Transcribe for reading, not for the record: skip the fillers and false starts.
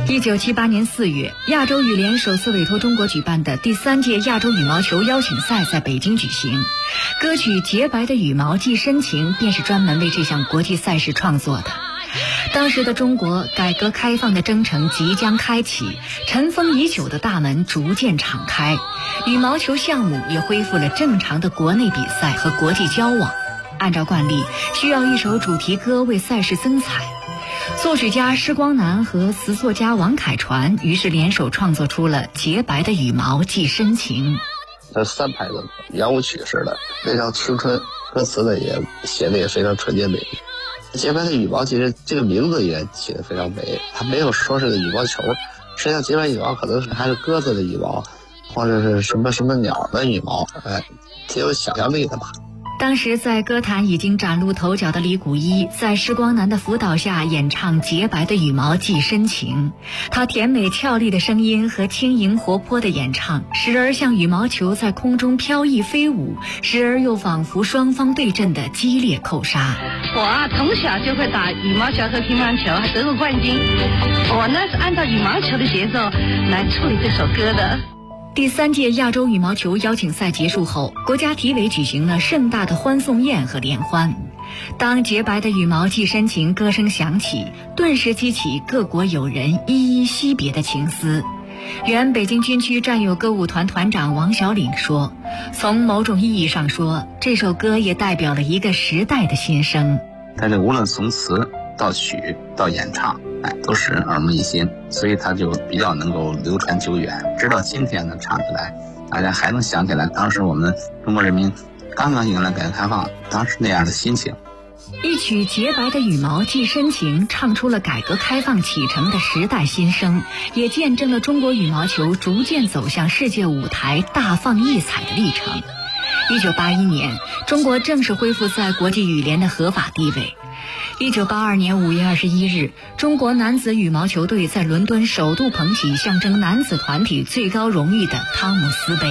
1978年4月，亚洲羽联首次委托中国举办的第3届亚洲羽毛球邀请赛在北京举行。歌曲《洁白的羽毛寄深情》便是专门为这项国际赛事创作的。当时的中国，改革开放的征程即将开启，尘封已久的大门逐渐敞开，羽毛球项目也恢复了正常的国内比赛和国际交往。按照惯例，需要一首主题歌为赛事增彩。作曲家施光南和词作家王凯传于是联手创作出了《洁白的羽毛寄深情》。 它3拍子圆舞曲式的，非常青春，歌词呢也写的也非常纯洁美丽。洁白的羽毛其实这个名字也起得非常美，它没有说是羽毛球，实际上洁白羽毛可能是还是鸽子的羽毛，或者是什么什么鸟的羽毛，挺有想象力的吧。 当时在歌坛已经崭露头角的李谷一，在施光南的辅导下演唱《洁白的羽毛寄深情》。他甜美俏丽的声音和轻盈活泼的演唱，时而像羽毛球在空中飘逸飞舞，时而又仿佛双方对阵的激烈扣杀。 我从小就会打羽毛球和乒乓球，还得过冠军。我呢是按照羽毛球的节奏来处理这首歌的。 第3届亚洲羽毛球邀请赛结束后，国家体委举行了盛大的欢送宴和联欢。当《洁白的羽毛寄深情》歌声响起，顿时激起各国友人依依惜别的情思。原北京军区战友歌舞团团长王小岭说，从某种意义上说，这首歌也代表了一个时代的新生。 但是无论从词到曲到演唱，都是耳目一新，所以它就比较能够流传久远。直到今天呢，唱起来大家还能想起来当时我们中国人民刚刚迎来改革开放当时那样的心情。 一曲《洁白的羽毛寄深情》唱出了改革开放启程的时代新生，也见证了中国羽毛球逐渐走向世界舞台大放异彩的历程。1981年，中国正式恢复在国际羽联的合法地位。1982年5月21日，中国男子羽毛球队在伦敦首度捧起象征男子团体最高荣誉的汤姆斯杯。